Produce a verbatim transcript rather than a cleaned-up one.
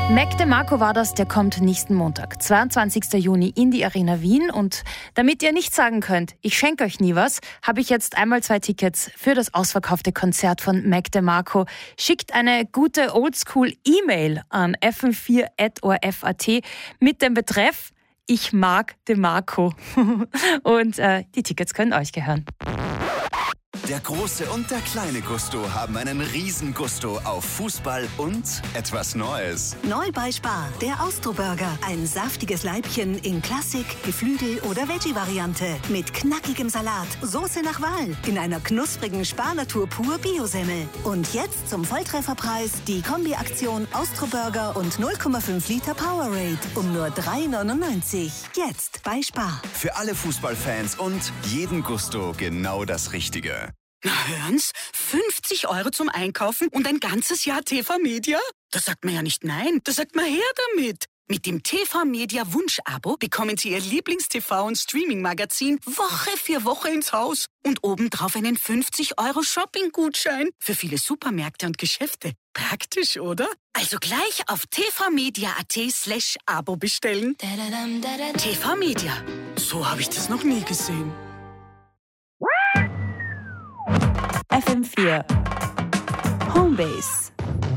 Mac DeMarco war das, der kommt nächsten Montag, zweiundzwanzigsten Juni in die Arena Wien. Und damit ihr nicht sagen könnt, ich schenke euch nie was, habe ich jetzt einmal zwei Tickets für das ausverkaufte Konzert von Mac DeMarco. Schickt eine gute Oldschool-E-Mail an f m vier at o r f punkt a t mit dem Betreff Ich mag DeMarco. Und äh, die Tickets können euch gehören. Der große und der kleine Gusto haben einen riesen Gusto auf Fußball und etwas Neues. Neu bei Spar, der Austro-Burger. Ein saftiges Leibchen in Klassik, Geflügel- oder Veggie-Variante. Mit knackigem Salat, Soße nach Wahl. In einer knusprigen Spar-Natur pur Biosemmel. Und jetzt zum Volltrefferpreis die Kombi-Aktion Austro-Burger und null Komma fünf Liter Powerade. Um nur drei neunundneunzig. Jetzt bei Spar. Für alle Fußballfans und jeden Gusto genau das Richtige. Na hören's, fünfzig Euro zum Einkaufen und ein ganzes Jahr T V Media? Da sagt man ja nicht nein, da sagt man her damit. Mit dem T V Media Wunsch-Abo bekommen Sie Ihr Lieblings-T V- und Streaming-Magazin Woche für Woche ins Haus. Und obendrauf einen fünfzig Euro Shopping-Gutschein für viele Supermärkte und Geschäfte. Praktisch, oder? Also gleich auf tvmedia.at slash Abo bestellen. T V Media, so habe ich das noch nie gesehen. F M vier Homebase.